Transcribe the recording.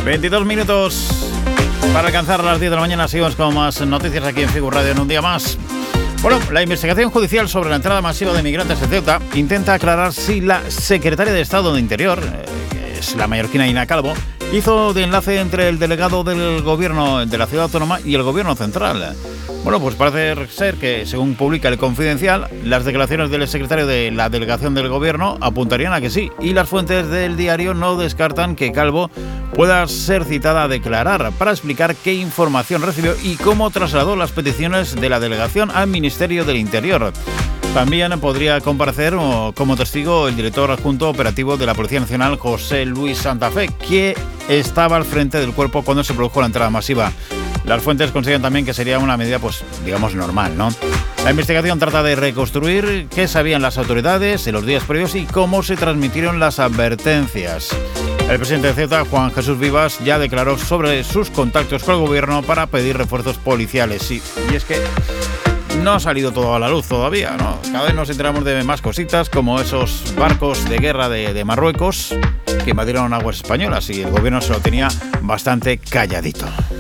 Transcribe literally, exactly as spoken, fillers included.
veintidós minutos para alcanzar las diez de la mañana. Seguimos con más noticias aquí en Figur Radio en un día más. Bueno, la investigación judicial sobre la entrada masiva de migrantes en Ceuta intenta aclarar si la secretaria de Estado de Interior, eh, que es la mallorquina Ina Calvo, hizo de enlace entre el delegado del gobierno de la ciudad autónoma y el gobierno central. Bueno, pues parece ser que, según publica El Confidencial, las declaraciones del secretario de la delegación del gobierno apuntarían a que sí, y las fuentes del diario no descartan que Calvo pueda ser citada a declarar para explicar qué información recibió y cómo trasladó las peticiones de la delegación al Ministerio del Interior. También podría comparecer como testigo el director adjunto operativo de la Policía Nacional, José Luis Santa Fe, que estaba al frente del cuerpo cuando se produjo la entrada masiva. Las fuentes consideran también que sería una medida, pues, digamos, normal, ¿no? La investigación trata de reconstruir qué sabían las autoridades en los días previos y cómo se transmitieron las advertencias. El presidente de Ceuta, Juan Jesús Vivas, ya declaró sobre sus contactos con el gobierno para pedir refuerzos policiales. Sí, y es que no ha salido todo a la luz todavía, ¿no? Cada vez nos enteramos de más cositas, como esos barcos de guerra de, de Marruecos que invadieron aguas españolas y el gobierno se lo tenía bastante calladito.